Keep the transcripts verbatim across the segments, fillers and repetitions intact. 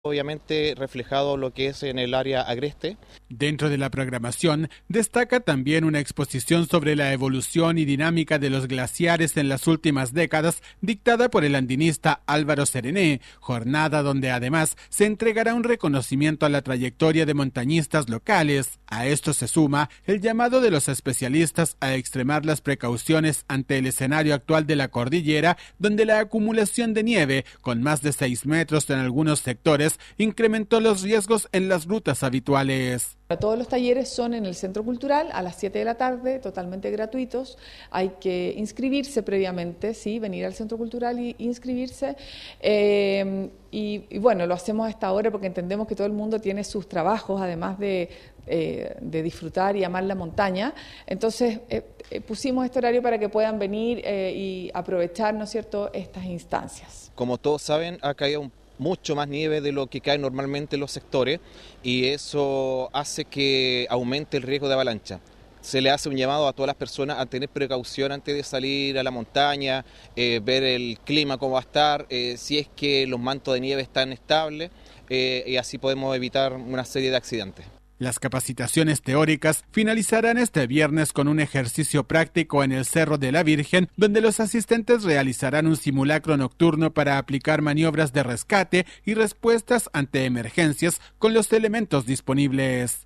obviamente reflejado lo que es en el área agreste. Dentro de la programación destaca también una exposición sobre la evolución y dinámica de los glaciares en las últimas décadas, dictada por el andinista Álvaro Serené, jornada donde además se entregará un reconocimiento a la trayectoria de montañistas locales. A esto se suma el llamado de los especialistas a extremar las precauciones ante el escenario actual de la cordillera, donde la acumulación de nieve, con más de seis metros en algunos sectores, incrementó los riesgos en las rutas habituales. Todos los talleres son en el Centro Cultural a las siete de la tarde, totalmente gratuitos. Hay que inscribirse previamente, sí, venir al Centro Cultural y inscribirse. Eh, y, y bueno, lo hacemos a esta hora porque entendemos que todo el mundo tiene sus trabajos, además de, eh, de disfrutar y amar la montaña. Entonces eh, eh, pusimos este horario para que puedan venir eh, y aprovechar, ¿no es cierto?, estas instancias. Como todos saben, ha caído un mucho más nieve de lo que cae normalmente en los sectores y eso hace que aumente el riesgo de avalancha. Se le hace un llamado a todas las personas a tener precaución antes de salir a la montaña, eh, ver el clima cómo va a estar, eh, si es que los mantos de nieve están estables eh, y así podemos evitar una serie de accidentes. Las capacitaciones teóricas finalizarán este viernes con un ejercicio práctico en el Cerro de la Virgen, donde los asistentes realizarán un simulacro nocturno para aplicar maniobras de rescate y respuestas ante emergencias con los elementos disponibles.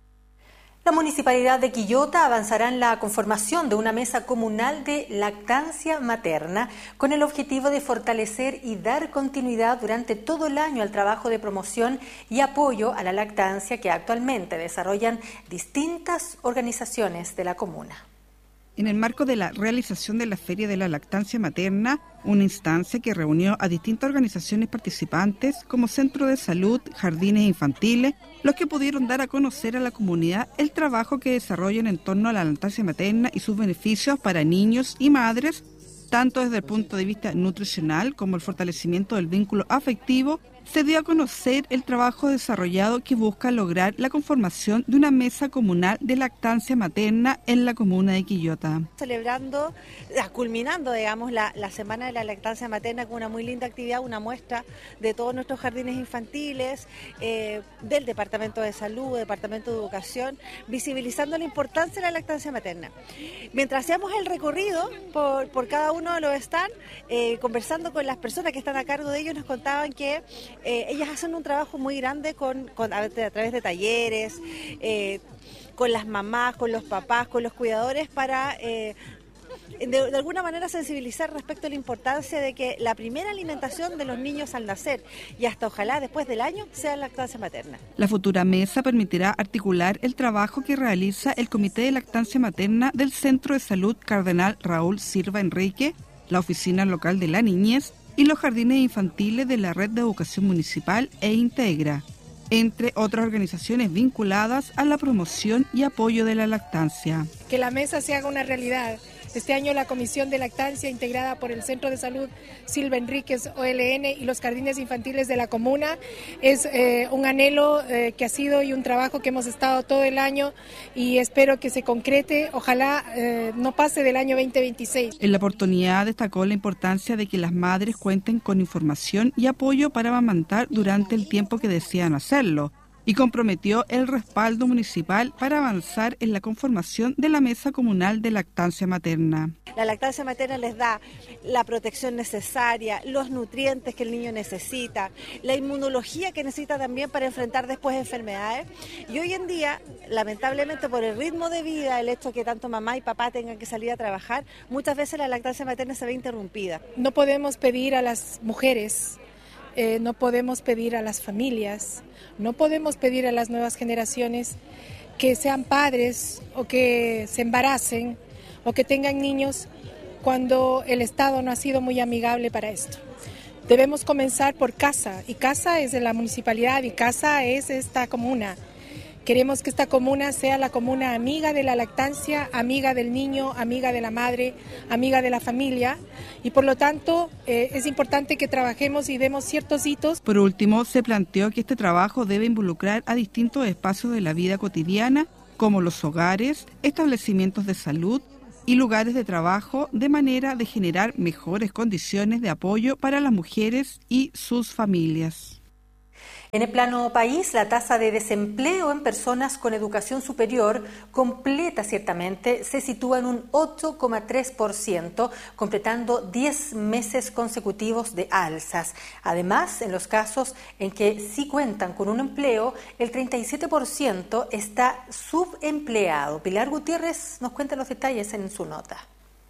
La Municipalidad de Quillota avanzará en la conformación de una mesa comunal de lactancia materna con el objetivo de fortalecer y dar continuidad durante todo el año al trabajo de promoción y apoyo a la lactancia que actualmente desarrollan distintas organizaciones de la comuna. En el marco de la realización de la Feria de la Lactancia Materna, una instancia que reunió a distintas organizaciones participantes como Centro de Salud, Jardines Infantiles, los que pudieron dar a conocer a la comunidad el trabajo que desarrollan en torno a la lactancia materna y sus beneficios para niños y madres, tanto desde el punto de vista nutricional como el fortalecimiento del vínculo afectivo. Se dio a conocer el trabajo desarrollado que busca lograr la conformación de una mesa comunal de lactancia materna en la comuna de Quillota. Celebrando, culminando, digamos, la, la Semana de la Lactancia Materna con una muy linda actividad, una muestra de todos nuestros jardines infantiles, eh, del Departamento de Salud, Departamento de Educación, visibilizando la importancia de la lactancia materna. Mientras hacíamos el recorrido por, por cada uno de los stands, eh, conversando con las personas que están a cargo de ellos, nos contaban que Eh, ellas hacen un trabajo muy grande con, con, a, a través de talleres, eh, con las mamás, con los papás, con los cuidadores para eh, de, de alguna manera sensibilizar respecto a la importancia de que la primera alimentación de los niños al nacer y hasta ojalá después del año sea lactancia materna. La futura mesa permitirá articular el trabajo que realiza el Comité de Lactancia Materna del Centro de Salud Cardenal Raúl Silva Enrique, la Oficina Local de la Niñez y los jardines infantiles de la Red de Educación Municipal e Integra, entre otras organizaciones vinculadas a la promoción y apoyo de la lactancia. Que la mesa se haga una realidad. Este año la Comisión de Lactancia, integrada por el Centro de Salud Silva Enríquez O L N y los jardines infantiles de la comuna, es eh, un anhelo eh, que ha sido y un trabajo que hemos estado todo el año y espero que se concrete, ojalá eh, no pase del año veinte veintiséis. En la oportunidad destacó la importancia de que las madres cuenten con información y apoyo para amamantar durante el tiempo que desean hacerlo, y comprometió el respaldo municipal para avanzar en la conformación de la mesa comunal de lactancia materna. La lactancia materna les da la protección necesaria, los nutrientes que el niño necesita, la inmunología que necesita también para enfrentar después enfermedades. Y hoy en día, lamentablemente por el ritmo de vida, el hecho de que tanto mamá y papá tengan que salir a trabajar, muchas veces la lactancia materna se ve interrumpida. No podemos pedir a las mujeres, eh, no podemos pedir a las familias, no podemos pedir a las nuevas generaciones que sean padres o que se embaracen o que tengan niños cuando el Estado no ha sido muy amigable para esto. Debemos comenzar por casa, y casa es de la municipalidad y casa es esta comuna. Queremos que esta comuna sea la comuna amiga de la lactancia, amiga del niño, amiga de la madre, amiga de la familia, y por lo tanto eh, es importante que trabajemos y demos ciertos hitos. Por último, se planteó que este trabajo debe involucrar a distintos espacios de la vida cotidiana, como los hogares, establecimientos de salud y lugares de trabajo, de manera de generar mejores condiciones de apoyo para las mujeres y sus familias. En el plano país, la tasa de desempleo en personas con educación superior completa ciertamente se sitúa en un ocho coma tres por ciento, completando diez meses consecutivos de alzas. Además, en los casos en que sí cuentan con un empleo, el treinta y siete por ciento está subempleado. Pilar Gutiérrez nos cuenta los detalles en su nota.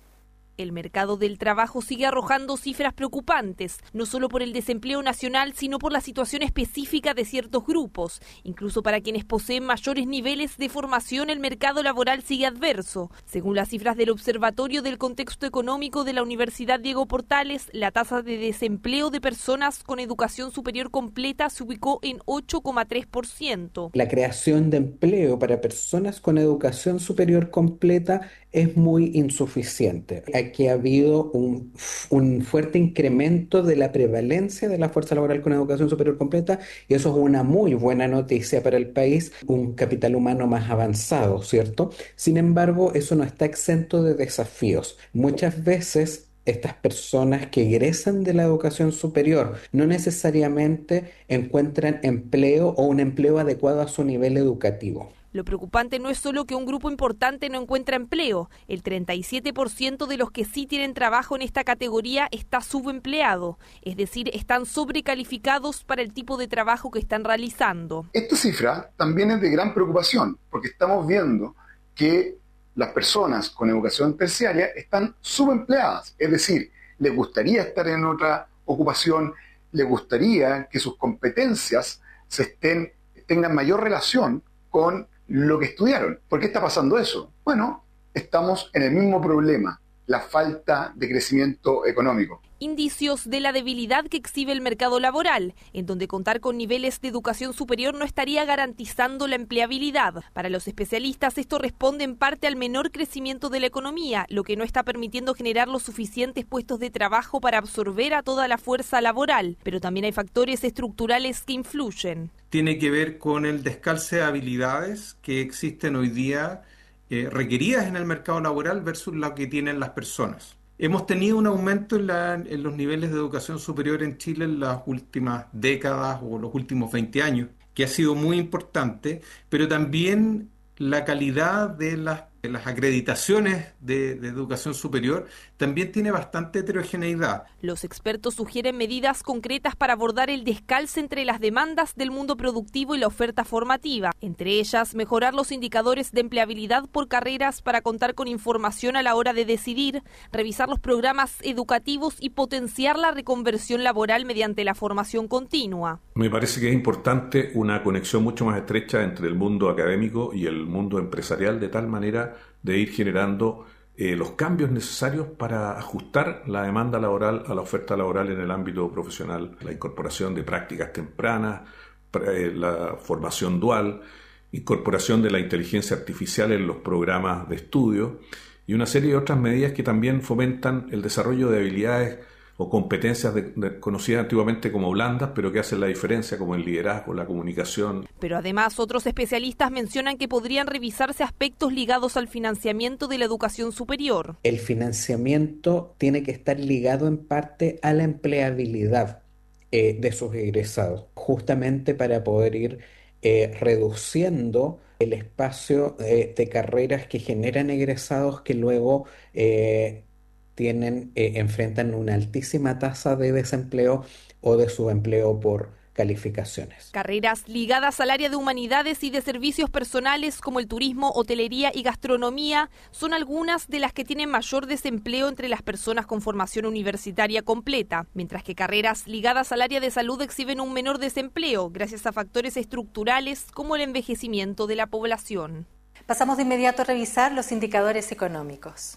El mercado del trabajo sigue arrojando cifras preocupantes, no solo por el desempleo nacional, sino por la situación específica de ciertos grupos. Incluso para quienes poseen mayores niveles de formación, el mercado laboral sigue adverso. Según las cifras del Observatorio del Contexto Económico de la Universidad Diego Portales, la tasa de desempleo de personas con educación superior completa se ubicó en ocho coma tres por ciento. La creación de empleo para personas con educación superior completa es muy insuficiente. Aquí ha habido un, un fuerte incremento de la prevalencia de la fuerza laboral con educación superior completa y eso es una muy buena noticia para el país, un capital humano más avanzado, ¿cierto? Sin embargo, eso no está exento de desafíos. Muchas veces estas personas que egresan de la educación superior no necesariamente encuentran empleo o un empleo adecuado a su nivel educativo. Lo preocupante no es solo que un grupo importante no encuentra empleo. El treinta y siete por ciento de los que sí tienen trabajo en esta categoría está subempleado, es decir, están sobrecalificados para el tipo de trabajo que están realizando. Esta cifra también es de gran preocupación, porque estamos viendo que las personas con educación terciaria están subempleadas, es decir, les gustaría estar en otra ocupación, les gustaría que sus competencias se estén, tengan mayor relación con lo que estudiaron. ¿Por qué está pasando eso? Bueno, estamos en el mismo problema, la falta de crecimiento económico. Indicios de la debilidad que exhibe el mercado laboral, en donde contar con niveles de educación superior no estaría garantizando la empleabilidad. Para los especialistas, esto responde en parte al menor crecimiento de la economía, lo que no está permitiendo generar los suficientes puestos de trabajo para absorber a toda la fuerza laboral. Pero también hay factores estructurales que influyen. Tiene que ver con el descalce de habilidades que existen hoy día eh, requeridas en el mercado laboral versus lo que tienen las personas. Hemos tenido un aumento en, la, en los niveles de educación superior en Chile en las últimas décadas o los últimos veinte años, que ha sido muy importante, pero también la calidad de las, de las acreditaciones de, de educación superior también tiene bastante heterogeneidad. Los expertos sugieren medidas concretas para abordar el descalce entre las demandas del mundo productivo y la oferta formativa. Entre ellas, mejorar los indicadores de empleabilidad por carreras para contar con información a la hora de decidir, revisar los programas educativos y potenciar la reconversión laboral mediante la formación continua. Me parece que es importante una conexión mucho más estrecha entre el mundo académico y el mundo empresarial, de tal manera de ir generando eh, los cambios necesarios para ajustar la demanda laboral a la oferta laboral en el ámbito profesional, la incorporación de prácticas tempranas, eh, la formación dual, incorporación de la inteligencia artificial en los programas de estudio y una serie de otras medidas que también fomentan el desarrollo de habilidades o competencias de, de, conocidas antiguamente como blandas, pero que hacen la diferencia, como el liderazgo, la comunicación. Pero además otros especialistas mencionan que podrían revisarse aspectos ligados al financiamiento de la educación superior. El financiamiento tiene que estar ligado en parte a la empleabilidad eh, de sus egresados, justamente para poder ir eh, reduciendo el espacio eh, de carreras que generan egresados que luego eh, tienen, eh, enfrentan una altísima tasa de desempleo o de subempleo por calificaciones. Carreras ligadas al área de humanidades y de servicios personales como el turismo, hotelería y gastronomía son algunas de las que tienen mayor desempleo entre las personas con formación universitaria completa, mientras que carreras ligadas al área de salud exhiben un menor desempleo gracias a factores estructurales como el envejecimiento de la población. Pasamos de inmediato a revisar los indicadores económicos.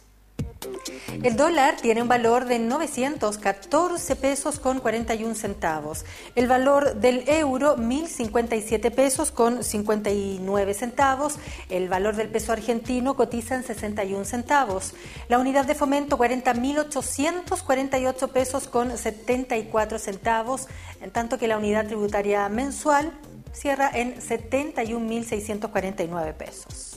El dólar tiene un valor de novecientos catorce pesos con cuarenta y un centavos. El valor del euro, mil cincuenta y siete pesos con cincuenta y nueve centavos. El valor del peso argentino cotiza en sesenta y un centavos. La unidad de fomento, cuarenta mil ochocientos cuarenta y ocho pesos con setenta y cuatro centavos, en tanto que la unidad tributaria mensual cierra en setenta y un mil seiscientos cuarenta y nueve pesos.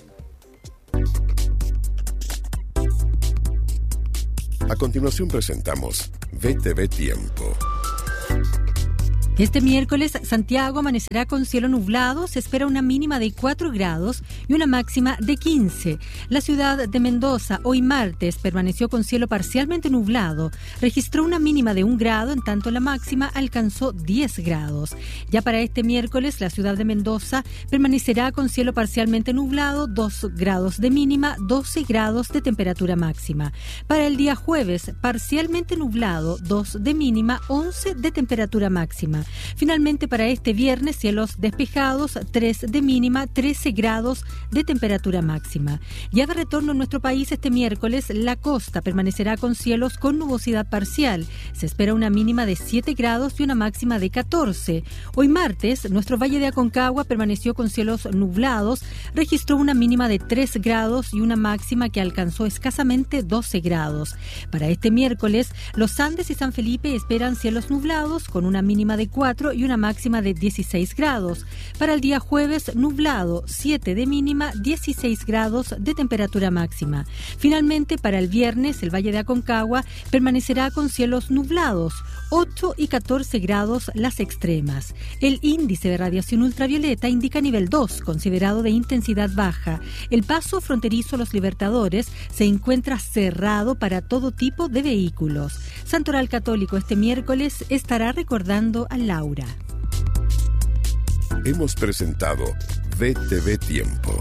A continuación presentamos V T V Tiempo. Este miércoles, Santiago amanecerá con cielo nublado, se espera una mínima de cuatro grados y una máxima de quince. La ciudad de Mendoza, hoy martes, permaneció con cielo parcialmente nublado, registró una mínima de un grado, en tanto la máxima alcanzó diez grados. Ya para este miércoles, la ciudad de Mendoza permanecerá con cielo parcialmente nublado, dos grados de mínima, doce grados de temperatura máxima. Para el día jueves, parcialmente nublado, dos de mínima, once de temperatura máxima. Finalmente, para este viernes, cielos despejados, tres de mínima, trece grados de temperatura máxima. Ya de retorno en nuestro país este miércoles, la costa permanecerá con cielos con nubosidad parcial. Se espera una mínima de siete grados y una máxima de catorce. Hoy martes, nuestro Valle de Aconcagua permaneció con cielos nublados, registró una mínima de tres grados y una máxima que alcanzó escasamente doce grados. Para este miércoles, los Andes y San Felipe esperan cielos nublados con una mínima de cuatro y una máxima de dieciséis grados. Para el día jueves, nublado, siete de mínima, dieciséis grados de temperatura máxima. Finalmente, para el viernes, el Valle de Aconcagua permanecerá con cielos nublados, ocho y catorce grados las extremas. El índice de radiación ultravioleta indica nivel dos, considerado de intensidad baja. El paso fronterizo Los Libertadores se encuentra cerrado para todo tipo de vehículos. Santoral Católico este miércoles estará recordando a Laura. Hemos presentado V T V Tiempo.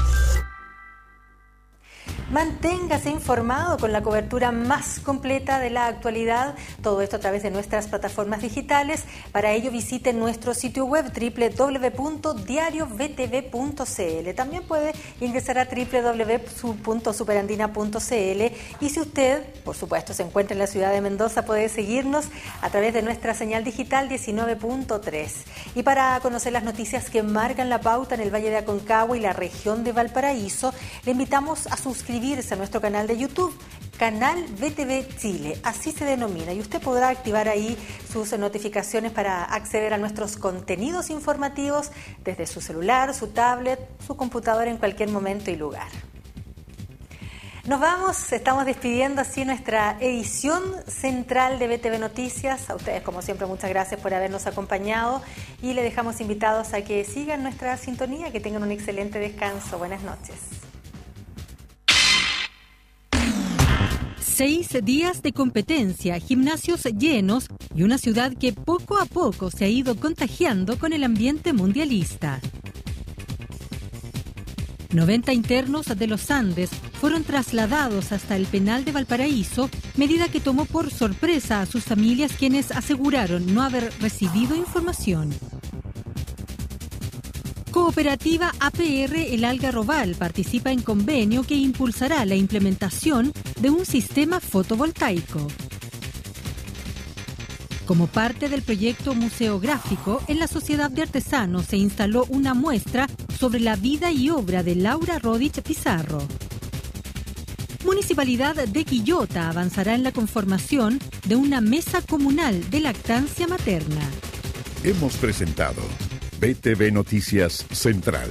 Manténgase informado con la cobertura más completa de la actualidad, todo esto a través de nuestras plataformas digitales. Para ello visite nuestro sitio web doble u doble u doble u punto diario v t v punto c l. También puede ingresar a doble u doble u doble u punto superandina punto c l y si usted, por supuesto, se encuentra en la ciudad de Mendoza, puede seguirnos a través de nuestra señal digital diecinueve punto tres. Y para conocer las noticias que marcan la pauta en el Valle de Aconcagua y la región de Valparaíso, le invitamos a suscribirse a nuestro canal de YouTube, Canal V T V Chile, así se denomina, y usted podrá activar ahí sus notificaciones para acceder a nuestros contenidos informativos desde su celular, su tablet, su computadora en cualquier momento y lugar. Nos vamos, estamos despidiendo así nuestra edición central de V T V Noticias. A ustedes, como siempre, muchas gracias por habernos acompañado y le dejamos invitados a que sigan nuestra sintonía, que tengan un excelente descanso. Buenas noches. Seis días de competencia, gimnasios llenos y una ciudad que poco a poco se ha ido contagiando con el ambiente mundialista. noventa internos de los Andes fueron trasladados hasta el penal de Valparaíso, medida que tomó por sorpresa a sus familias, quienes aseguraron no haber recibido información. Cooperativa A P R El Algarrobal participa en convenio que impulsará la implementación de un sistema fotovoltaico. Como parte del proyecto museográfico, en la Sociedad de Artesanos se instaló una muestra sobre la vida y obra de Laura Rodich Pizarro. Municipalidad de Quillota avanzará en la conformación de una mesa comunal de lactancia materna. Hemos presentado V T V Noticias Central.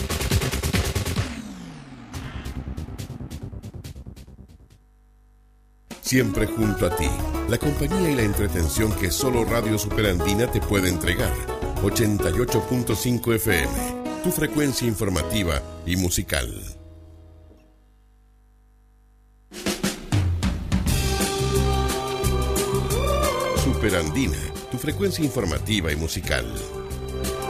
Siempre junto a ti, la compañía y la entretención que solo Radio Superandina te puede entregar. ochenta y ocho punto cinco F M, tu frecuencia informativa y musical. Superandina, tu frecuencia informativa y musical.